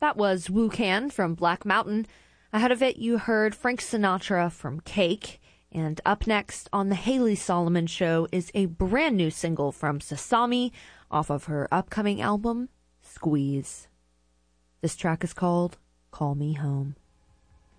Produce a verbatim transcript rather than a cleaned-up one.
That was Wu Can from Black Mountain. Ahead of it, you heard Frank Sinatra from Cake. And up next on The Haley Solomon Show is a brand new single from Sasami off of her upcoming album, Squeeze. This track is called Call Me Home.